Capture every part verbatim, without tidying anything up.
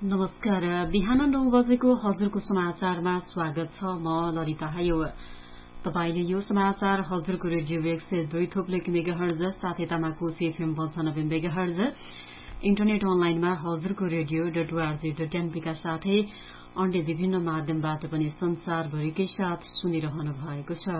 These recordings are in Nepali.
नमस्कार। बिहान नौ बजेको हजुरको समाचारमा स्वागत छ। म ललिता हायो। तपाईले यो समाचार हजुरको रेडियो एक सय दुई थोप्लेक मेगाहर्ज साथै तामाकोसी एफएम पञ्चानब्बे मेगाहर्ज इन्टरनेट अनलाइनमा हजुरको रेडियो डट ओआरजी डट एनपीका साथै अन्य विभिन्न माध्यमबाट पनि संसारभरिकै साथ सुनिरहनु भएको छ।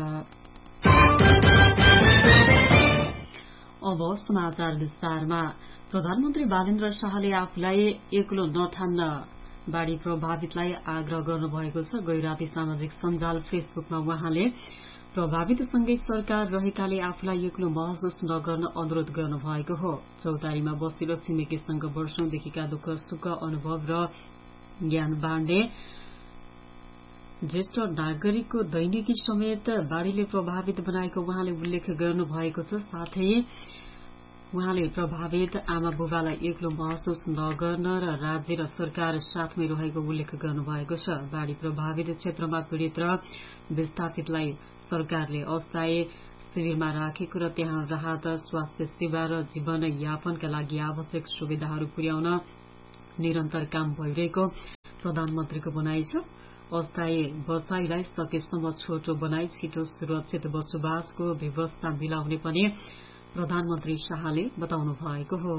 अब समाचार विस्तारमा। प्रधानमन्त्री बालेन्द्र शाहले आफूलाई एक्लो नठान्न बाढ़ी प्रभावितलाई आग्रह गर्नुभएको छ। गैराती सामाजिक सञ्जाल फेसबुकमा उहाँले प्रभावितसँगै सरकार रहेकाले आफूलाई एक्लो महसुस नगर्न अनुरोध गर्नुभएको हो। चौतारीमा बसेर छिमेकीसँग वर्षौंदेखिका दुःख सुख अनुभव र ज्ञान बाँड्ने ज्येष्ठ नागरिकको दैनिकी समेत बाढ़ीले प्रभावित बनाएको उहाँले उल्लेख गर्नुभएको छ। साथै उहाँले प्रभावित आमा बुबालाई एक्लो महसुस नगर्न र राज्य र सरकार साथमै रहेको उल्लेख गर्नुभएको छ। बाढ़ी प्रभावित क्षेत्रमा पीड़ित र विस्थापितलाई सरकारले अस्थायी शिविरमा राखेको र त्यहाँ राहत स्वास्थ्य सेवा र जीवन यापनका लागि आवश्यक सुविधाहरू पुर्याउन निरन्तर काम भइरहेको प्रधानमन्त्रीको भनाइ छ। अस्थायी बसाईलाई सकेसम्म छोटो बनाई छिटो सुरक्षित बसोबासको व्यवस्था मिलाउने पनि प्रधानमन्त्री शाहले बताउनु भएको हो।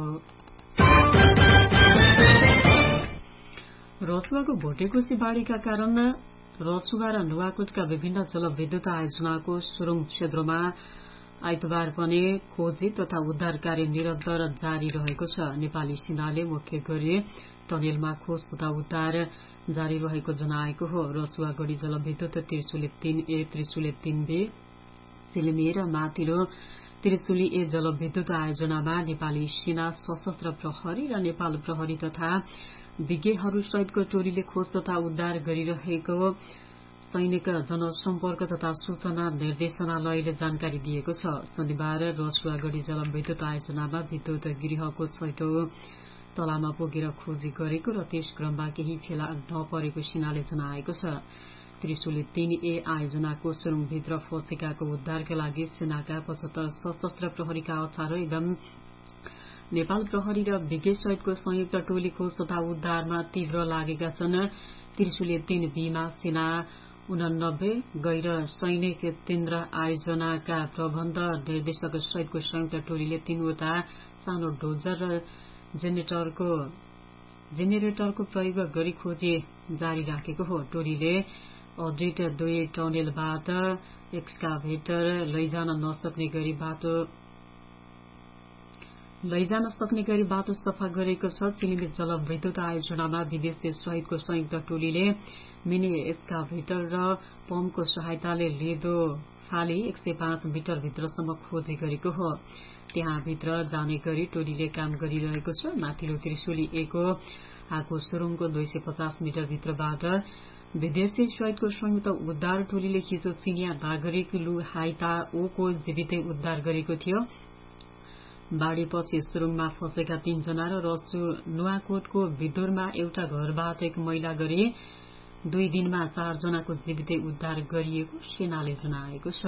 रसुवाको भोटेकोशी बाढ़ीका कारण रसुवा र नुवाकोटका विभिन्न जलविद्युत आयोजनाको सुरुङ क्षेत्रमा आइतबार पनि खोजी तथा उद्धार कार्य निरन्तर जारी रहेको छ। नेपाली सेनाले मुख्य गरी टनेलमा खोज तथा उद्धार जारी रहेको जनाएको हो। रसुवागढ़ी जलविद्युत त्रिशुली तीन ए त्रिशुली तीन बी चिलिमे र माथिल्लो त्रिशुली ए जलविद्युत आयोजनामा नेपाली सेना सशस्त्र प्रहरी र नेपाल प्रहरी तथा विज्ञहरू सहितको टोलीले खोज तथा उद्धार गरिरहेको सैनिक जनसम्पर्क तथा सूचना निर्देशनालयले जानकारी दिएको छ। शनिबार रसुवागढ़ी जलविद्युत आयोजनामा विद्युत गृहको छैटौं तलामा पुगेर खोजी गरेको र त्यस क्रममा केही फेला नपरेको सेनाले जनाएको छ। त्रिशुली तीन ए आयोजनाको सुरुङभित्र फँसेकाको उद्धारका लागि सेनाका पचहत्तर सशस्त्र प्रहरीका अठार एवं नेपाल प्रहरी र विज्ञ सहितको संयुक्त टोली खोज तथा उद्धारमा तीव्र लागेका छन्। त्रिशुली तीन बीमा सेना उनानब्बे गैर सैनिक केन्द्र आयोजनाका प्रबन्ध निर्देशक सहितको संयुक्त टोलीले तीनवटा सानो डोजर र जेनेरेटरको जेनेरेटरको प्रयोग गरी खोजी जारी राखेको हो। टोलीले अडिट दुई टनेलबाट एक्सकाभेटर लैजान नसक्ने गरी बाटो लैजान सक्ने गरी बाटो सफा गरेको छ। चिलिमे जलविद्युत आयोजनामा विदेशी सहितको संयुक्त टोलीले मिनी एक्सकाभेटर र पम्पको सहायताले लेदो फाली एक सय पाँच मिटर भित्रसम्म खोजी गरेको हो। त्यहाँ भित्र जाने गरी टोलीले काम गरिरहेको छ। माथिल्लो त्रिशुली एको आको सुरुङको दुई सय पचास मिटर भित्रबाट विदेशी सहितको संयुक्त उद्धार टोलीले हिजो चिनिया नागरिक लु हाइता ओको जीवितै उद्धार गरेको थियो। बाढ़ीपछि सुरुङमा फँसेका तीनजना र रसु नुवाकोटको विदुरमा एउटा घरबाट एक महिला गरी दुई दिनमा चारजनाको जीवितै उद्धार गरिएको सेनाले जनाएको छ।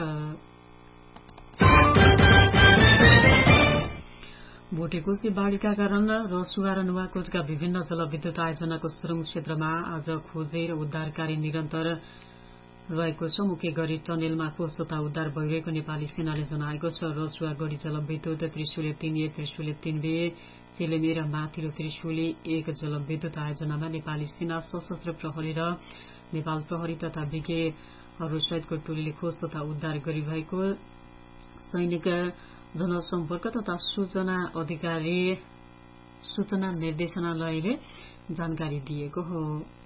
भोटेकोशी बाढ़ीका कारण रसुवा र नुवाकोटका विभिन्न जलविद्युत आयोजनाको सुरुङ क्षेत्रमा आज खोजी र उद्धार कार्य निरन्तर रहेको छ। मुख्य गरी टनेलमा खोज तथा उद्धार भइरहेको नेपाली सेनाले जनाएको छ। रसुवागढ़ी जलविद्युत त्रिशुली तीन ए त्रिशुली तीन बी चिलिमे र माथिल्लो त्रिशुली एक जलविद्युत आयोजनामा नेपाली सेना सशस्त्र प्रहरी र नेपाल प्रहरी तथा विज्ञहरू सहितको टोलीले खोज तथा उद्धार गरिरहेको सैनिक जनसम्पर्क तथा सूचना अधिकारी सूचना निर्देशनालयले जानकारी दिएको हो।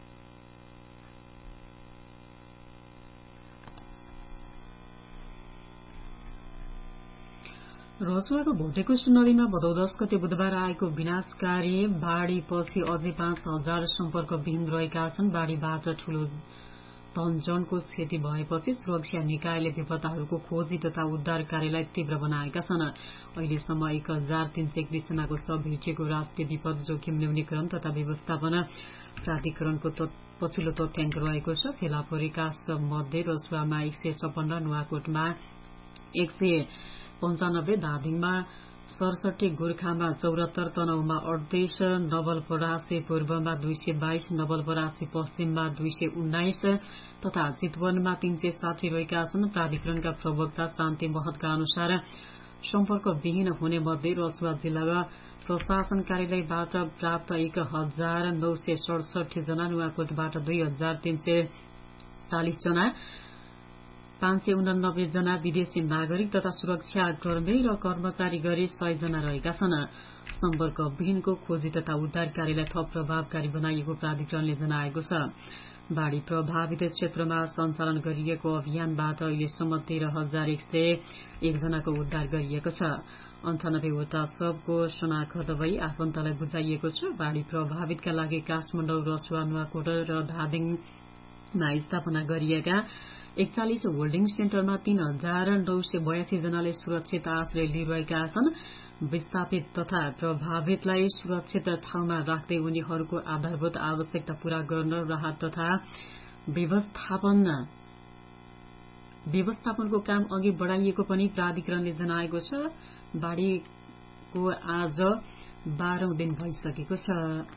रसुवाको भोटेकोशी नदीमा भदौ दश गते बुधबार आएको विनाशकारी बाढ़ीपछि अझै पाँच हजार सम्पर्कविहीन रहेका छन्। बाढ़ीबाट ठूलो धनजनको क्षति भएपछि सुरक्षा निकायले बेपत्ताहरूको खोजी तथा उद्धार कार्यलाई तीव्र बनाएका छन्। अहिलेसम्म एक हजार तीन सय एकतीस जनाको शव भेटिएको राष्ट्रिय विपद जोखिम न्यूनीकरण तथा व्यवस्थापन प्राधिकरणको पछिल्लो तथ्याङ्क रहेको छ। फेला परेका शव मध्ये रसुवामा एक सय छपन्न नुवाकोटमा एक सय पञ्चानब्बे धादिङमा सडसठी, गोर्खामा चौरात्तर, तनहुमा अडतीस, नवलपरासी पूर्वमा दुई सय बाइस, नवलपरासी पश्चिममा दुई सय उन्नाइस तथा चितवनमा तीन सय साठी रहेका छन्। प्राधिकरणका प्रवक्ता शान्ति महतका अनुसार सम्पर्कविहीन हुने मध्ये रसुवा जिल्ला प्रशासन कार्यालयबाट प्राप्त एक हजार नौ सय सडसठी जना, नुवाकोटबाट दुई हजार तीन सय चालिस जना, पाँच सय उनानब्बे जना विदेशी नागरिक तथा सुरक्षाकर्मी र कर्मचारी गरी सय जना रहेका छन्। सम्पर्कविहीनको खोजी तथा उद्धार कार्यलाई थप प्रभावकारी बनाइएको प्राधिकरणले जनाएको छ। बाढ़ी प्रभावित क्षेत्रमा सञ्चालन गरिएको अभियानबाट अहिलेसम्म तेह्र हजार एक सय एक जनाको उद्धार गरिएको छ। अन्ठानब्बेवटा शवको शनाखत भई आफन्तलाई बुझाइएको छ। बाढ़ी प्रभावितका लागि काठमाडौँ, रसुवा, नुवाकोट र धादिङमा स्थापना गरिएका एकचालिस होल्डिङ सेन्टरमा तीन हजार नौ सय बयासी जनाले सुरक्षित आश्रय लिइरहेका छन्। विस्थापित तथा प्रभावितलाई सुरक्षित ठाउँमा राख्दै उनीहरूको आधारभूत आवश्यकता पूरा गर्न राहत तथा व्यवस्थापन व्यवस्थापनको काम अघि बढ़ाइएको पनि प्राधिकरणले जनाएको छ। बाढ़ीको आज बाह्रौं दिन भइसकेको छ।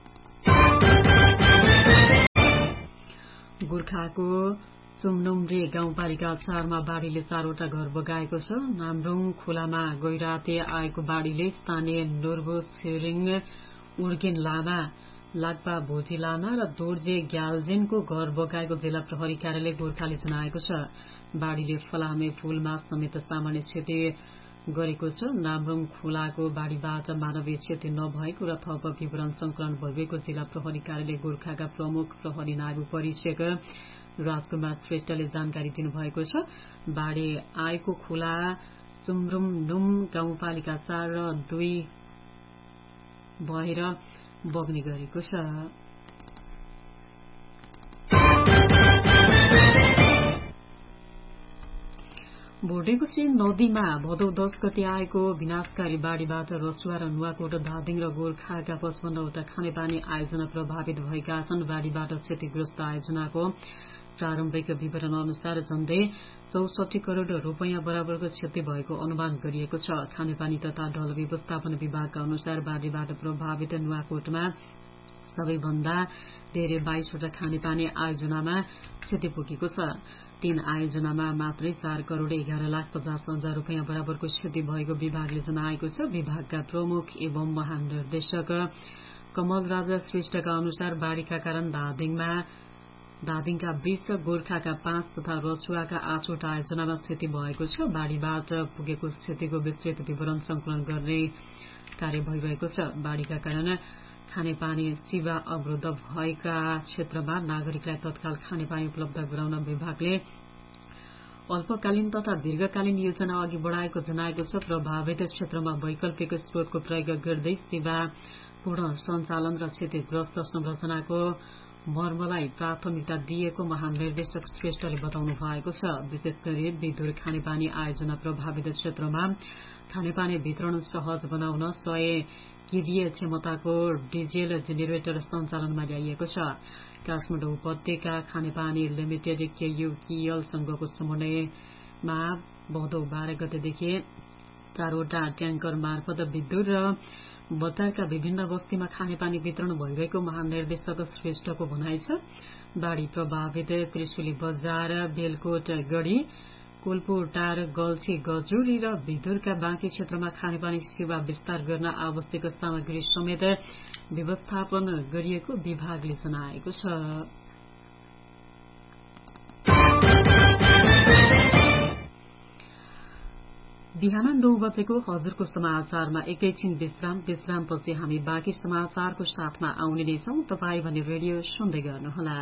गोर्खाको चुमनुम्रे गाउँपालिका चारमा बाढ़ीले चारवटा घर बगाएको छ। नाम्रुङ खोलामा गैराते आएको बाढ़ीले स्थानीय नोर्बो छिरिङ, उर्गेन लामा, लाग्पा भोटी लामा र दोर्जे ग्याल्जेनको घर बगाएको जिल्ला प्रहरी कार्यालय गोर्खाले जनाएको छ। बाढ़ीले फलामे फूलमा समेत सामान्य क्षति गरेको छ। नाम्रुङ खोलाको बाढ़ीबाट मानवीय क्षति नभएको र थप विवरण संकलन भइरहेको जिल्ला प्रहरी कार्यालय गोर्खाका प्रमुख प्रहरी नायब परीक्षक राजकुमार श्रेष्ठले जानकारी दिनुभएको छ। बाढ़ी आएको खोला चुम्रुमनुम गाउँपालिका चार र दुई भएर बग्ने गरेको छ। भोटेकोशी नदीमा भदौ दश गते आएको विनाशकारी बाढ़ीबाट रसुवा र नुवाकोट, धादिङ र गोर्खाका पचपन्नवटा खानेपानी आयोजना प्रभावित भएका छन्। बाढ़ीबाट क्षतिग्रस्त आयोजनाको प्रारम्भिक विवरण अनुसार झण्डै चौसठी करोड़ रूपियाँ बराबरको क्षति भएको अनुमान गरिएको छ। खानेपानी तथा ढल व्यवस्थापन विभागका अनुसार बाढ़ीबाट प्रभावित नुवाकोटमा सबैभन्दा धेरै बाइसवटा खानेपानी आयोजनामा क्षति पुगेको छ। तीन आयोजनामा मात्रै चार करोड़ एघार लाख पचास हजार रूपियाँ बराबरको क्षति भएको विभागले जनाएको छ। विभागका प्रमुख एवं महानिर्देशक कमल राजा श्रेष्ठका अनुसार बाढ़ीका कारण धादिङमा धादिङका बीस, गोर्खाका पाँच तथा रसुवाका आठवटा आयोजनामा क्षति भएको छ। बाढ़ीबाट पुगेको क्षतिको विस्तृत विवरण संकलन गर्ने कार्य भइरहेको छ। बाढ़ीका कारण खानेपानी सेवा अवरुद्ध भएका क्षेत्रमा नागरिकलाई तत्काल खानेपानी उपलब्ध गराउन विभागले अल्पकालीन तथा दीर्घकालीन योजना अघि बढ़ाएको जनाएको छ। प्रभावित क्षेत्रमा वैकल्पिक स्रोतको प्रयोग गर्दै सेवा पूर्ण सञ्चालन र क्षतिग्रस्त संरचनाको मर्मलाई प्राथमिकता दिएको महानिर्देशक श्रेष्ठले बताउनु भएको छ। विशेष गरी विद्युत खानेपानी आयोजना प्रभावित क्षेत्रमा खानेपानी वितरण सहज बनाउन सय केभीए क्षमताको डिजेल जेनेरेटर सञ्चालनमा ल्याइएको छ। काठमाडौँ उपत्यका खानेपानी लिमिटेड केयूकेएल संघको समन्वयमा भदौ बाह्र गतेदेखि चारवटा ट्याङ्कर मार्फत विद्युत र बजारका विभिन्न बस्तीमा खानेपानी वितरण भइरहेको महानिर्देशक श्रेष्ठको भनाइ छ। बाढ़ी प्रभावित त्रिशुली बजार, बेलकोट गढ़ी, कोल्पोटार, गल्छी, गजुरी र भिदुरका बाँकी क्षेत्रमा खानेपानी सेवा विस्तार गर्न आवश्यक सामग्री समेत व्यवस्थापन गरिएको विभागले जनाएको छ। बिहान नौ बजेको हजुरको समाचारमा एकैछिन विश्राम विश्रामपछि हामी बाँकी समाचारको साथमा आउने नै छौं। तपाई भने रेडियो सुन्दै गर्नुहोला।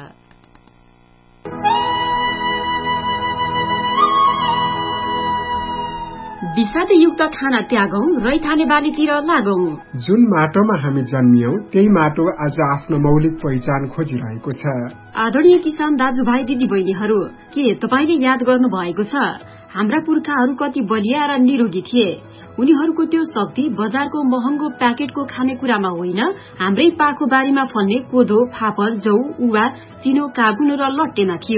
विषादयुक्त खाना त्यागौं, रैथाने बालीतिर लागौं। जुन माटोमा हामी जन्मियौं त्यही माटो आज आफ्नो मौलिक पहिचान खोजिरहेको छ। आदरणीय किसान दाजुभाइ दिदी बहिनीहरू, के तपाईले याद गर्नु भएको छ हाम्रा पुर्खाहरू कति बलिया र निरोगी थिए? उनीहरूको त्यो शक्ति बजारको महँगो प्याकेटको खानेकुरामा होइन, हाम्रै पाखो बारीमा फल्ने कोदो, फापर, जौ, उवा, चिनो, काबुन र लट्टेमा थियो।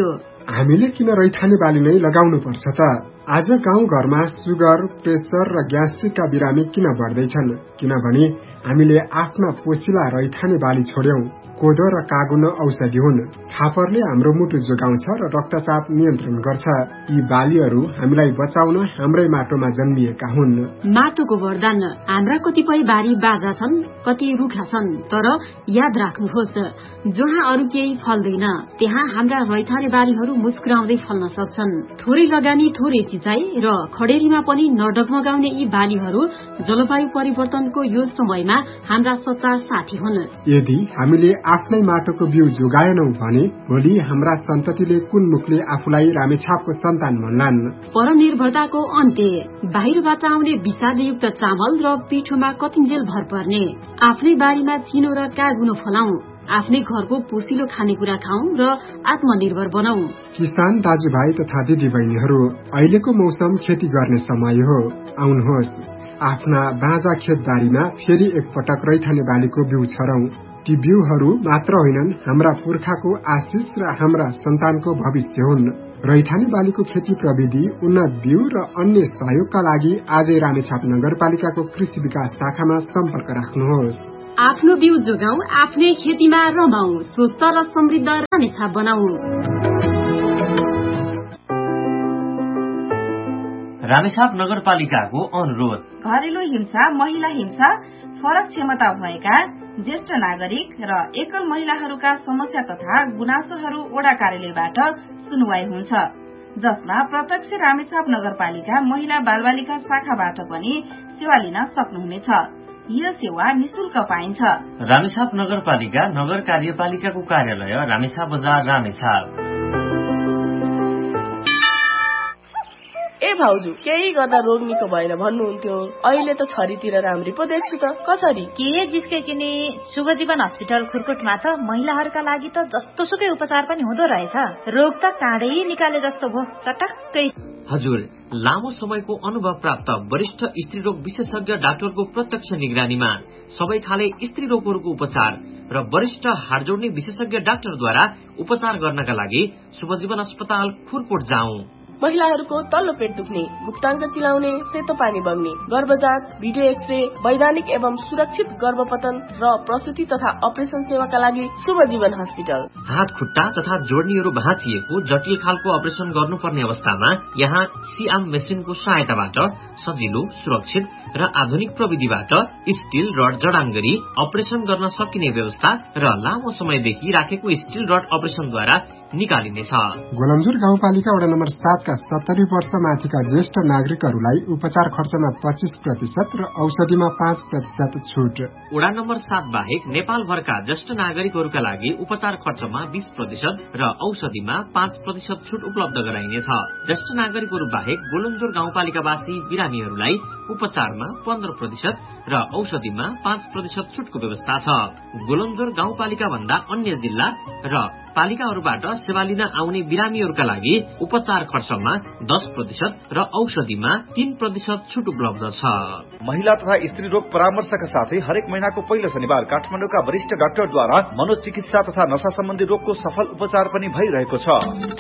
हामीले किन रैथाने बाली नै लगाउनु पर्छ त? आज गाउँ घरमा सुगर, प्रेसर र ग्यास्ट्रिकका बिरामी किन बढ्दैछन्? किनभने हामीले आफ्ना पोसिला रैथाने बाली छोड्यौं। कोदो र कागुन औषधि हुन्। फापरले हाम्रो मुटु जोगाउँछ र रक्तचाप नियन्त्रण गर्छ। यी बालीहरू हामीलाई बचाउन हाम्रै माटोमा जन्मिएका हुन्। माटोको वरदान। हाम्रा कतिपय बारी बाजा छन्, कति रुखा छन्, तर याद राख्नुहोस्, जहाँ अरू केही फल्दैन त्यहाँ हाम्रा रैथाने बालीहरू मुस्कुराउँदै फल्न सक्छन्। थोरै लगानी, थोरै सिंचाई र खडेरीमा पनि नडगमगाउने यी बालीहरू जलवायु परिवर्तनको यो समयमा हाम्रा सच्चा साथी हुन्। यदि हामीले आफ्नै माटोको बिउ जोगाएनौ भने भोलि हाम्रा सन्ततिले कुन मुखले आफूलाई रामेछापको सन्तान भन्लान्? परनिर्भरताको अन्त्य। बाहिरबाट आउने विषादयुक्त चामल र पिठोमा कतिन्जेल भर पर्ने। आफ्नै बारीमा चिनो र कागुनो फलाऊ। आफ्नै घरको पोसिलो खानेकुरा खाऊ र आत्मनिर्भर बनाऊ। किसान दाजुभाइ तथा दिदी बहिनीहरू, अहिलेको मौसम खेती गर्ने समय हो। आउनुहोस्, आफ्ना बाँझा खेतबारीमा फेरि एकपटक रैथाने बालीको बिउ छरौं। ती बिउहरू मात्र होइनन्, हाम्रा पुर्खाको आशिष र हाम्रा सन्तानको भविष्य हुन्। रैथाने बालीको खेती प्रविधि, उन्नत बिउ र अन्य सहयोगका लागि आजै रामेछाप नगरपालिकाको कृषि विकास शाखामा सम्पर्क राख्नुहोस्। आफ्नो बिउ जोगाऊ, आफ्नै खेतीमा रमाऊ, स्वस्थ र समृद्ध रामेछाप बनाऊ। रामेछाप नगरपालिकाको अनुरोध। घरेलु हिंसा, महिला हिंसा, फरक क्षमता भएका ज्येष्ठ नागरिक र एकल महिलाहरूका समस्या तथा गुनासोहरू वडा कार्यालयबाट सुनवाई हुन्छ, जसमा प्रत्यक्ष रामेछाप नगरपालिका महिला बालबालिका शाखाबाट पनि सेवा लिन सक्नुहुनेछ। यो सेवा निशुल्क पाइन्छ। रामेछाप नगरपालिका नगर कार्यपालिकाको कार्यालय रामेछाप बजार रामेछाप। ए भाउजू, केही गर्दा रोग निको भएन भन्नुहुन्थ्यो, अहिले त छरीतिर राम्री पो देख्छु त। कसरी? के जिस्के नि शुभ जीवन हस्पिटल खुरकोटमा त महिलाहरूका लागि त जस्तो सुकै उपचार पनि हुँदो रहेछ। रोग त काँडै निकाले जस्तो भो, चटक्कै। हजुर, लामो समयको अनुभव प्राप्त वरिष्ठ स्त्रीरोग विशेषज्ञ डाक्टरको प्रत्यक्ष निगरानीमा सबै खाले स्त्री रोगहरूको उपचार र वरिष्ठ हाड जोड्ने विशेषज्ञ डाक्टरद्वारा उपचार गर्नका लागि शुभजीवन अस्पताल खुरकोट जाउँ। महिलाहरूको तल्लो पेट दुख्ने, गुप्ताङ्ग चिलाउने, सेतो पानी बग्ने, गर्भ जाँच, भिडियो एक्सरे, वैधानिक एवं सुरक्षित गर्भपतन र प्रसुति तथा अपरेसन सेवाका लागि शुभ जीवन हस्पिटल। हात खुट्टा तथा जोड्नीहरू भाँचिएको जटिल खालको अपरेसन गर्नुपर्ने अवस्थामा यहाँ सिआम मेसिनको सहायताबाट सजिलो, सुरक्षित र आधुनिक प्रविधिबाट स्टील रड जडान गरी अपरेसन गर्न सकिने व्यवस्था र लामो समयदेखि राखेको स्टील रड अपरेसनद्वारा निकालिनेछ। गोलमजुर गाउँपालिका वडा नम्बर सातका सत्तरी वर्ष माथिका ज्येष्ठ नागरिकहरूलाई उपचार खर्चमा पच्चीस प्रतिशत र औषधिमा पाँच प्रतिशत छुट। वडा नम्बर सात बाहेक नेपालभरका ज्येष्ठ नागरिकहरूका लागि उपचार खर्चमा बीस प्रतिशत र औषधिमा पाँच प्रतिशत छुट उपलब्ध गराइनेछ। ज्येष्ठ नागरिकहरू बाहेक गोलमजुर गाउँपालिकावासी बिरामीहरूलाई उपचारमा पन्ध्र प्रतिशत र औषधिमा पाँच प्रतिशत छुटको व्यवस्था छ। गोलमजुर गाउँपालिका भन्दा अन्य जिल्ला र पालिकाहरूबाट सेवा लिन आउने बिरामीहरूका लागि उपचार खर्चमा दस प्रतिशत र औषधिमा तीन प्रतिशत छुट उपलब्ध छ। महिला तथा स्त्री रोग परामर्शका साथै हरेक महिनाको पहिलो शनिबार काठमाडौँका वरिष्ठ डाक्टरद्वारा मनोचिकित्सा तथा नशा सम्बन्धी रोगको सफल उपचार पनि भइरहेको छ।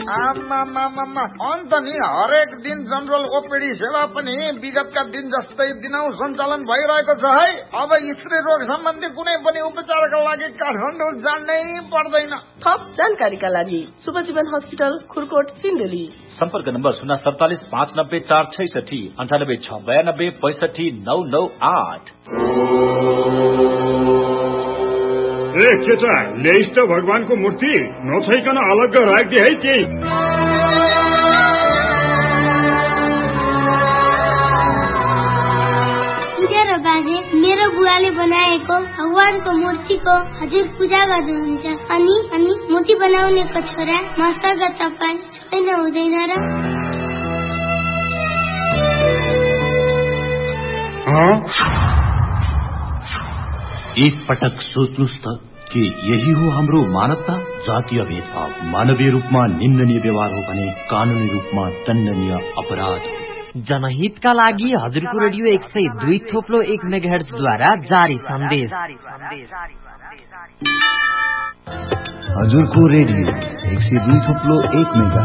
अन्त नि हरेक दिन जनरल ओपीडी सेवा पनि विगतका दिन जस्तै दिनौ सञ्चालन भइरहेको छ है। अब स्त्री रोग सम्बन्धी कुनै पनि उपचारका लागि काठमाडौँ जान्नै पर्दैन। थप जानकारीका लागि शुभ जीवन हस्पिटल खुरकोट सिन्धुली। सम्पर्क नम्बर शून्य सडतालिस पाँच नब्बे चार छैसठी अन्ठानब्बे छ बयानब्बे पैसठी नौ नौ आठ। ए केटा, ल्याइस् त भगवानको मूर्ति नछैकन अलग्ग राख्दे है केही। बाजे, मेरो बुवाले बनाएको भगवानको मूर्तिको हजुर पूजा गर्नुहुन्छ अनि अनि मूर्ति बनाउनेको छोरा मस्तका तपाईँ छैन हुँदैन र? एक पटक सोच्नुस् त कि यही हो हाम्रो मानवता। जातीय भेदभाव मानवीय रूपमा निन्दनीय व्यवहार हो भने कानूनी रूपमा दण्डनीय अपराध हो। जनहितका लागि हजुरको रेडियो एक सय दुई थोप्लो एक मेगाहर्ट्जद्वारा जारी सन्देश। हजुरको रेडियो एक सय दुई थुप्लो एक मेगा।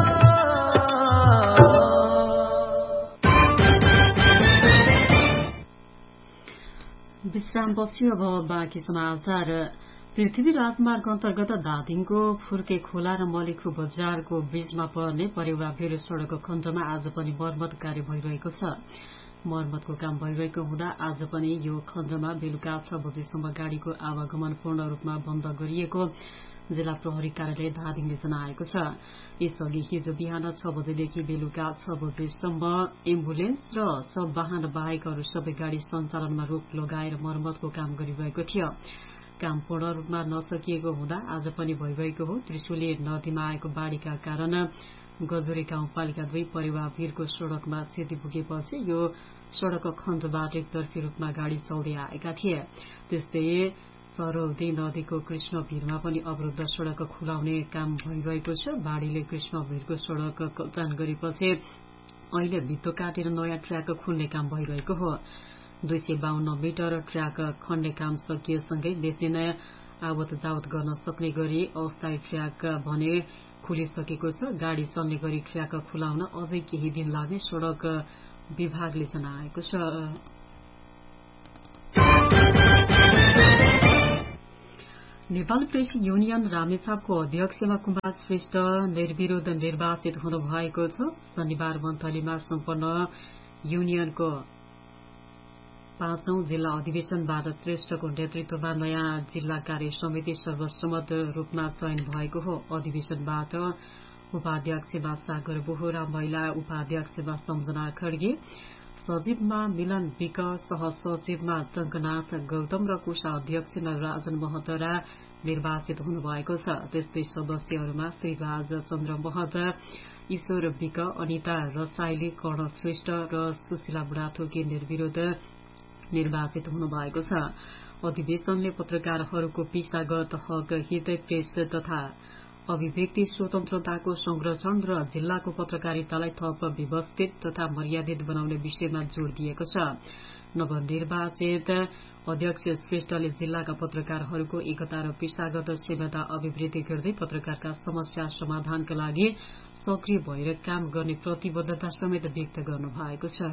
विश्रामपछि अब बाँकी समाचार। पृथ्वी राजमार्ग अन्तर्गत धादिङको फुर्के खोला र मलेखु बजारको बीचमा पर्ने परेवा भेर सड़कको खण्डमा आज पनि मर्मत कार्य भइरहेको छ। मर्मतको काम भइरहेको हुँदा आज पनि यो खण्डमा बेलुका छ बजेसम्म गाड़ीको आवागमन पूर्ण रूपमा बन्द गरिएको जिल्ला प्रहरी कार्यालय धादिङले जनाएको छ। यसअघि हिजो बिहान छ बजेदेखि बेलुका छ बजेसम्म एम्बुलेन्स र सब वाहन बाहेक अरू सबै गाड़ी सञ्चालनमा रोक लगाएर मर्मतको काम गरिरहेको थियो। काम पूर्ण रूपमा नसकिएको हुँदा आज पनि भइरहेको हो। त्रिशुली नदीमा आएको बाढ़ीका कारण गजुरे गाउँपालिका दुई परेवा भिरको सड़कमा क्षति पुगेपछि यो सड़कको खण्डबाट एकतर्फी रूपमा गाड़ी चल्दै आएका थिए। त्यस्तै चरौदी नदीको कृष्ण भिरमा पनि अवरुद्ध सड़क खुलाउने काम भइरहेको छ। बाढ़ीले कृष्ण भिरको सड़क कटान गरेपछि अहिले भित्तो काटेर नयाँ ट्र्याक खुल्ने काम भइरहेको हो। दुई सय बाहन्न मिटर ट्र्याक खन्ने काम सकिएसँगै बेसी नै आवत जावत गर्न सक्ने गरी अस्थायी ट्र्याक भने खुलिसकेको छ। गाड़ी चल्ने गरी ट्र्याक खुलाउन अझै केही दिन लाग्ने सड़क विभागले जनाएको छ। नेपाल प्रेस युनियन रामेछापको अध्यक्षमा कुमार श्रेष्ठ निर्विरोध निर्वाचित हुनुभएको छ। शनिबार मन्थलीमा सम्पन्न युनियनको पाँचौं जिल्ला अधिवेशनबाट श्रेष्ठको नेतृत्वमा नयाँ जिल्ला कार्य समिति सर्वसम्मत रूपमा चयन भएको हो। अधिवेशनबाट उपाध्यक्षमा सागर बोहरा, महिला उपाध्यक्षमा सम्झना खड्गे, सचिवमा मिलन विक, सहसचिवमा टंकनाथ गौतम र कोषाध्यक्षमा राजन महतरा निर्वाचित हुनुभएको छ। त्यस्तै सदस्यहरूमा श्रीराज चन्द्र महत, ईश्वर विक, अनिता रसाइली, कर्ण श्रेष्ठ र सुशीला बुढाथोकी निर्विरोध निर्वाचित हुनुभएको छ। अधिवेशनले पत्रकारहरूको पेशागत हक, हित, प्रेस तथा अभिव्यक्ति स्वतन्त्रताको संरक्षण र जिल्लाको पत्रकारितालाई थप व्यवस्थित तथा मर्यादित बनाउने विषयमा जोड़ दिएको छ। नवनिर्वाचित अध्यक्ष श्रेष्ठले जिल्लाका पत्रकारहरूको एकता र पेशागत क्षमता अभिवृद्धि गर्दै पत्रकारका समस्या समाधानका लागि सक्रिय भएर काम गर्ने प्रतिबद्धता समेत व्यक्त गर्नु भएको छ।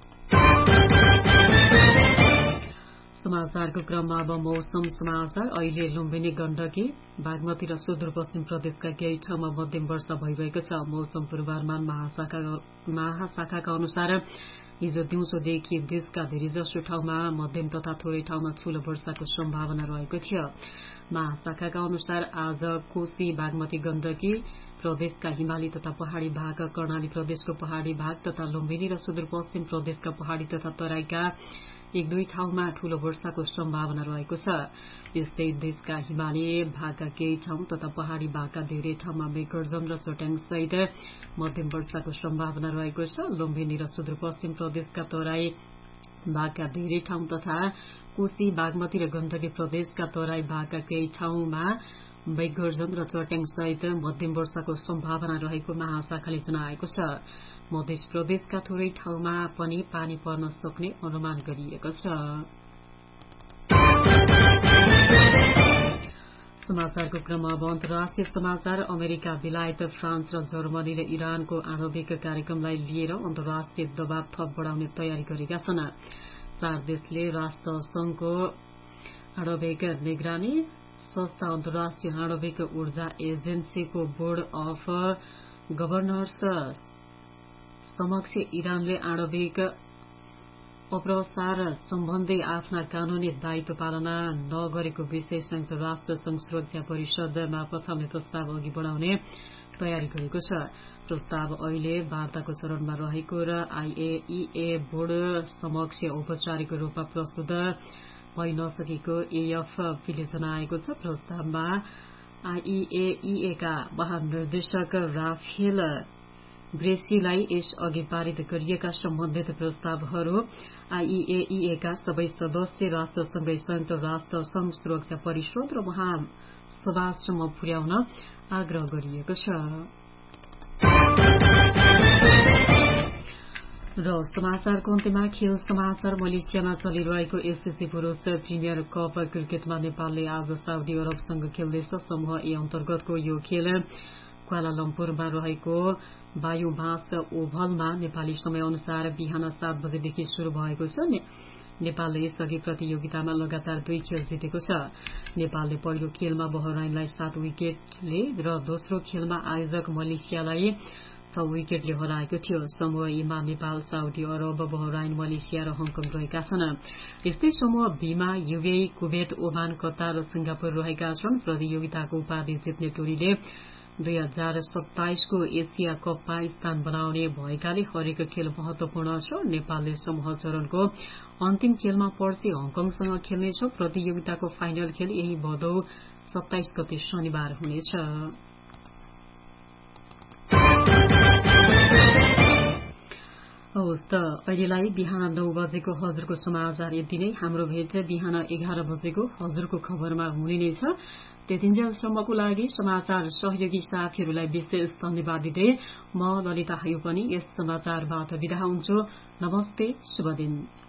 समाचारको क्रममा अब मौसम समाचार। अहिले लुम्बिनी, गण्डकी, बागमती र सुदूरपश्चिम प्रदेशका केही ठाउँमा मध्यम वर्षा भइरहेको छ। मौसम पूर्वानुमान महाशाखाका अनुसार हिजो दिउँसोदेखि देशका धेरैजसो ठाउँमा मध्यम तथा थोरै ठाउँमा ठूलो वर्षाको सम्भावना रहेको थियो। महाशाखाका अनुसार आज कोशी, बागमती, गण्डकी प्रदेशका हिमाली तथा पहाड़ी भाग, कर्णाली प्रदेशको पहाड़ी भाग तथा लुम्बिनी र सुदूरपश्चिम प्रदेशका पहाड़ी तथा तराईका एक दुई ठाउँमा ठूलो वर्षाको सम्भावना रहेको छ। यस्तै देशका हिमाली भागका केही ठाउँ तथा पहाड़ी भागका धेरै ठाउँमा मेघगर्जन र चट्याङ सहित मध्यम वर्षाको सम्भावना रहेको छ। लुम्बिनी र सुदूरपश्चिम प्रदेशका तराई भागका धेरै ठाउँ तथा कोशी, बागमती र गण्डकी प्रदेशका तराई भागका केही ठाउँमा मेघगर्जन र चट्याङ सहित मध्यम वर्षाको सम्भावना रहेको महाशाखाले जनाएको छ। मध्य प्रदेशका थोरै ठाउँमा पनि पानी पर्न सक्ने अनुमान गरिएको छ। समाचारको क्रममा अब अन्तर्राष्ट्रिय समाचार। अमेरिका, बेलायत, फ्रान्स र जर्मनीले इरानको आणविक कार्यक्रमलाई लिएर अन्तर्राष्ट्रिय दबाव थप बढ़ाउने तयारी गरेका छन्। चार देशले राष्ट्र संघको आणविक निगरानी संस्था अन्तर्राष्ट्रिय आणविक ऊर्जा एजेन्सीको बोर्ड अफ गभर्नर्स समक्ष इरानले आणविक अप्रसार सम्बन्धी आफ्ना कानूनी दायित्व पालना नगरेको विषय संयुक्त राष्ट्र संघ सुरक्षा परिषदमा पठाउने प्रस्ताव अघि बढ़ाउने तयारी गरेको छ। प्रस्ताव अहिले वार्ताको चरणमा रहेको र आईएईए बोर्ड समक्ष औपचारिक रूपमा प्रस्तुत भइ नसकेको एएफपीले जनाएको छ। प्रस्तावमा आईएईए का महानिर्देशक राफेल ग्रेसीलाई यस अघि पारित गरिएका सम्बन्धित प्रस्तावहरू आईएईए का सबै सदस्य राष्ट्रसँगै संयुक्त राष्ट्र संघ सुरक्षा परिषद र महासभासम्म पुर्याउन आग्रह गरिएको छ। र समाचारको अन्त्यमा खेल समाचार। मलेसियामा चलिरहेको एससीसी पुरूष प्रिमियर कप क्रिकेटमा नेपालले आज साउदी अरबसँग खेल्दैछ। समूह ए अन्तर्गतको यो खेल क्वालालम्पुरमा रहेको वायुभास ओभलमा नेपाली समय अनुसार बिहान सात बजेदेखि शुरू भएको छ। नेपालले यसअघि प्रतियोगितामा लगातार दुई खेल जितेको छ। नेपालले पहिलो खेलमा बहराइनलाई सात विकेटले र दोस्रो खेलमा आयोजक मलेसियालाई छ विकेटले हराएको थियो। समूह एमा Nepal, Saudi Arab, Bahrain, Malaysia र हङकङ रहेका छन्। यस्तै समूह बीमा युए, कुवेत, ओमान, कतार र सिंगापुर रहेका छन्। प्रतियोगिताको उपाधि जित्ने टोलीले दुई हजार सत्ताइसको एसिया कपमा स्थान बनाउने भएकाले हरेक खेल महत्वपूर्ण छ। नेपालले समूह चरणको अन्तिम खेलमा पर्सि हङकङसँग खेल्नेछ। प्रतियोगिताको फाइनल खेल यही भदौ सत्ताइस गते शनिबार हुनेछ। हवस् त अहिलेलाई बिहान नौ बजेको हजुरको समाचार यति नै। हाम्रो भेट बिहान एघार बजेको हजुरको खबरमा हुने नै छ। त्यतिन्जेलसम्मको लागि समाचार सहयोगी साथीहरूलाई विशेष धन्यवाद दिँदै म ललिता हायु पनि यस समाचारबाट बिदा हुन्छु। नमस्ते, शुभ दिन।